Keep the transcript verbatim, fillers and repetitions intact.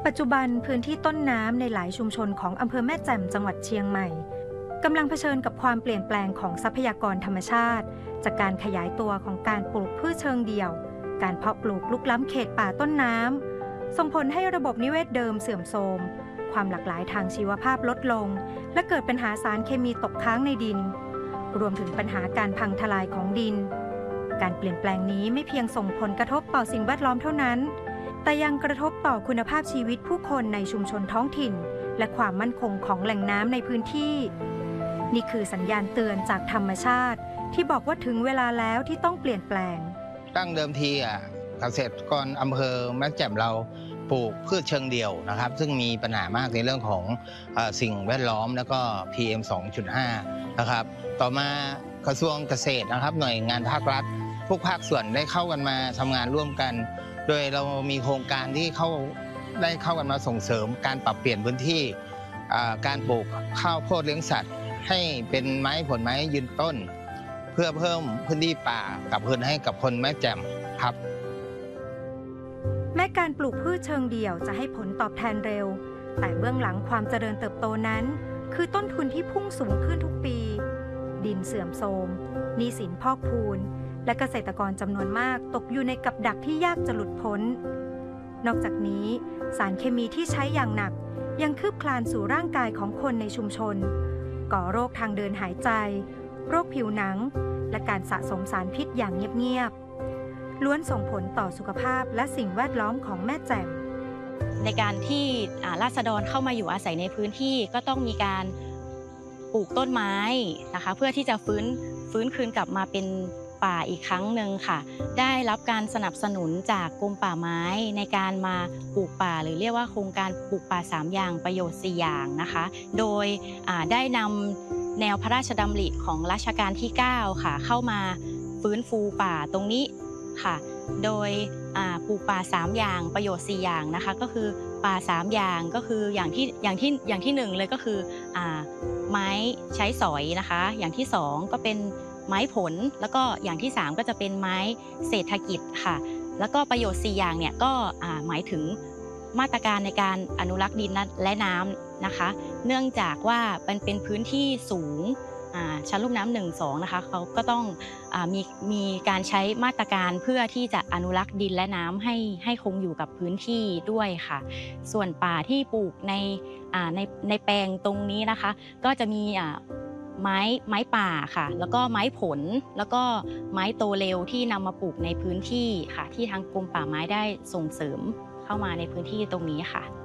ปัจจุบันพื้นที่ต้นน้ำในหลายชุมชนของอำเภอแม่แจ่มจังหวัดเชียงใหม่กำลังเผชิญกับความเปลี่ยนแปลงของทรัพยากรธรรมชาติจากการขยายตัวของการปลูกพืชเชิงเดี่ยวการเพาะปลูกลุกล้ำเขตป่าต้นน้ำส่งผลให้ระบบนิเวศเดิมเสื่อมโทรมความหลากหลายทางชีวภาพลดลงและเกิดปัญหาสารเคมีตกค้างในดินรวมถึงปัญหาการพังทลายของดินการเปลี่ยนแปลงนี้ไม่เพียงส่งผลกระทบต่อสิ่งแวดล้อมเท่านั้นแต่ยังกระทบต่อคุณภาพชีวิตผู้คนในชุมชนท้องถิ่นและความมั่นคงของแหล่งน้ำในพื้นที่นี่คือสัญญาณเตือนจากธรรมชาติที่บอกว่าถึงเวลาแล้วที่ต้องเปลี่ยนแปลงตั้งเดิมทีอ่ะเกษตรกรอำเภอแม่แจ่มเราปลูกพืชเชิงเดี่ยวนะครับซึ่งมีปัญหามากในเรื่องของสิ่งแวดล้อมแล้วก็ พี เอ็ม สองจุดห้า นะครับต่อมากระทรวงเกษตรนะครับหน่วยงานภาครัฐทุกภาคส่วนได้เข้ากันมาทำงานร่วมกันโดยเรามีโครงการที่เข้าได้เข้ากันมาส่งเสริมการปรับเปลี่ยนพื้นที่การปลูกข้าวโพดเลี้ยงสัตว์ให้เป็นไม้ผลไม้ยืนต้นเพื่อเพิ่มพื้นที่ป่ากับพื้นให้กับคนแม่แจ่มครับแม้การปลูกพืชเชิงเดี่ยวจะให้ผลตอบแทนเร็วแต่เบื้องหลังความเจริญเติบโตนั้นคือต้นทุนที่พุ่งสูงขึ้นทุกปีดินเสื่อมโทรมหนี้สินพอกพูนและเกษตรกรจำนวนมากตกอยู่ในกับดักที่ยากจะหลุดพ้นนอกจากนี้สารเคมีที่ใช้อย่างหนักยังคืบคลานสู่ร่างกายของคนในชุมชนก่อโรคทางเดินหายใจโรคผิวหนังและการสะสมสารพิษอย่างเงียบๆล้วนส่งผลต่อสุขภาพและสิ่งแวดล้อมของแม่แจ่มในการที่ราษฎรเข้ามาอยู่อาศัยในพื้นที่ก็ต้องมีการปลูกต้นไม้นะคะเพื่อที่จะฟื้นฟื้นคืนกลับมาเป็นป่าอีกครั้งหนึ่งค่ะได้รับการสนับสนุนจากกรมป่าไม้ในการมาปลูกป่าหรือเรียกว่าโครงการปลูกป่าสามอย่างประโยชน์สี่อย่างนะคะโดยได้นำแนวพระราชดำริของรัชกาลที่เก้าค่ะเข้ามาฟื้นฟูป่าตรงนี้ค่ะโดยปลูกป่าสามอย่างประโยชน์สี่อย่างนะคะก็คือป่าสามอย่างก็คืออย่างที่อย่างที่อย่างที่หนึ่งเลยก็คือไม้ใช้สอยนะคะอย่างที่สองก็เป็นไม้ผลแล้วก็อย่างที่สามก็จะเป็นไม้เศรษฐกิจค่ะแล้วก็ประโยชน์สี่อย่างเนี่ยก็หมายถึงมาตรการในการอนุรักษ์ดินและน้ำนะคะเนื่องจากว่ามันเป็นพื้นที่สูงชั้นลุ่มน้ำหนึ่งสองนะคะเขาก็ต้องมีมีการใช้มาตรการเพื่อที่จะอนุรักษ์ดินและน้ำให้ให้คงอยู่กับพื้นที่ด้วยค่ะส่วนป่าที่ปลูกในในในแปลงตรงนี้นะคะก็จะมีไม้ไม้ป่าค่ะแล้วก็ไม้ผลแล้วก็ไม้โตเร็วที่นำมาปลูกในพื้นที่ค่ะที่ทางกรมป่าไม้ได้ส่งเสริมเข้ามาในพื้นที่ตรงนี้ค่ะ